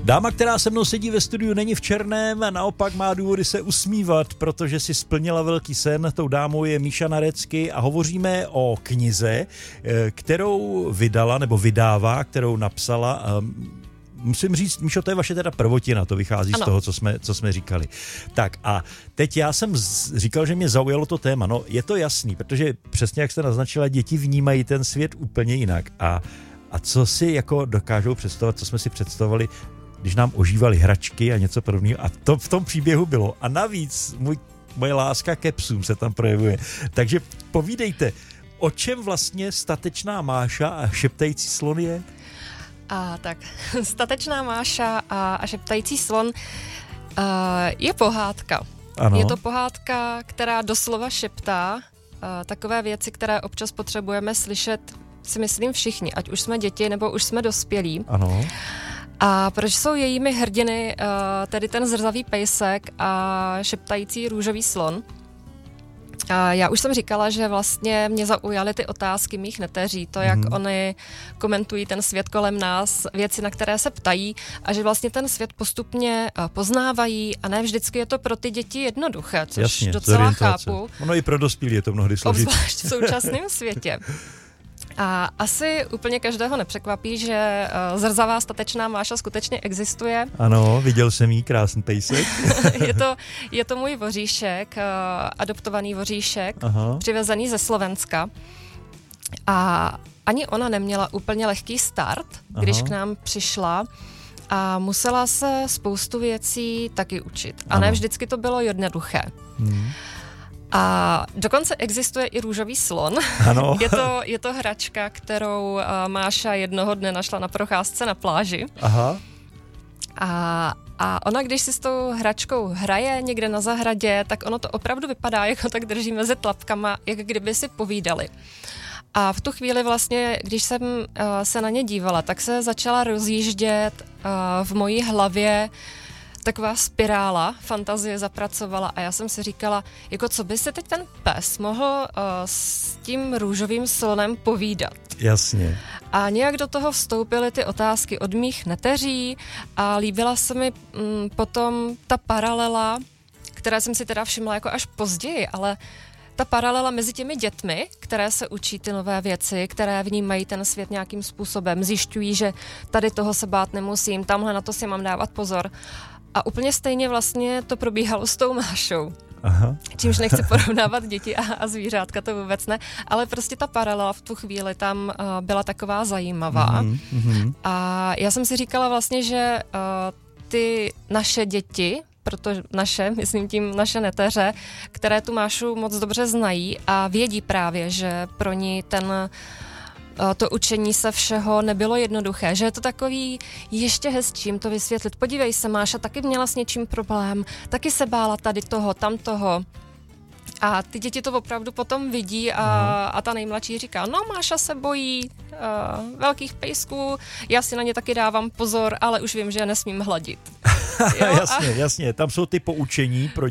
Dáma, která se mnou sedí ve studiu, není v černém a naopak má důvody se usmívat, protože si splnila velký sen. Tou dámou je Míša Narecky a hovoříme o knize, kterou vydala nebo vydává, kterou napsala. Musím říct, Míšo, to je vaše teda prvotina, to vychází z toho, co jsme říkali. Tak a teď já jsem říkal, že mě zaujalo to téma. No, je to jasný, protože přesně jak jste naznačila, děti vnímají ten svět úplně jinak. A co si jako dokážou představovat, co jsme si představovali, když nám ožívali hračky a něco podobného. A to v tom příběhu bylo. A navíc moje láska ke psům se tam projevuje. Takže povídejte, o čem vlastně Statečná Máša a šeptající slon je? Tak, Statečná Máša a šeptající slon je pohádka. Ano. Je to pohádka, která doslova šeptá takové věci, které občas potřebujeme slyšet, si myslím všichni, ať už jsme děti, nebo už jsme dospělí. Ano. A proč jsou jejími hrdiny tedy ten zrzavý pejsek a šeptající růžový slon? Já už jsem říkala, že vlastně mě zaujaly ty otázky mých neteří, to, jak oni komentují ten svět kolem nás, věci, na které se ptají a že vlastně ten svět postupně poznávají a ne vždycky je to pro ty děti jednoduché, což jasně, docela chápu. Ono i pro dospělí je to mnohdy složité. Obzvlášť v současném světě. A asi úplně každého nepřekvapí, že zrzavá Statečná Máša skutečně existuje. Ano, viděl jsem jí, krásný pejsek. je to můj voříšek, adoptovaný voříšek, přivezený ze Slovenska. A ani ona neměla úplně lehký start, když k nám přišla a musela se spoustu věcí taky učit. A ne vždycky to bylo jednoduché. A dokonce existuje i růžový slon. Ano. Je to hračka, kterou Máša jednoho dne našla na procházce na pláži. Aha. A ona, když si s tou hračkou hraje někde na zahradě, tak ono to opravdu vypadá, jako tak drží mezi tlapkama, jak kdyby si povídali. A v tu chvíli vlastně, když jsem se na ně dívala, tak se začala rozjíždět v mojí hlavě taková spirála, fantazie zapracovala a já jsem si říkala, jako co by se teď ten pes mohl s tím růžovým slonem povídat. Jasně. A nějak do toho vstoupily ty otázky od mých neteří a líbila se mi potom ta paralela, která jsem si teda všimla jako až později, ale ta paralela mezi těmi dětmi, které se učí ty nové věci, které vnímají ten svět nějakým způsobem, zjišťují, že tady toho se bát nemusím, tamhle na to si mám dávat pozor. A úplně stejně vlastně to probíhalo s tou Mášou. Aha. Čímž nechci porovnávat děti a zvířátka, to vůbec ne, ale prostě ta paralela v tu chvíli tam byla taková zajímavá. A já jsem si říkala vlastně, že ty naše děti, myslím tím naše neteře, které tu Mášu moc dobře znají a vědí právě, že pro ní to učení se všeho nebylo jednoduché, že je to takový ještě hezčím to vysvětlit. Podívej se, Máša taky měla s něčím problém, taky se bála tady toho, tamtoho. A ty děti to opravdu potom vidí a ta nejmladší říká, no Máša se bojí velkých pejsků, já si na ně taky dávám pozor, ale už vím, že je nesmím hladit. Jasně, tam jsou ty poučení pro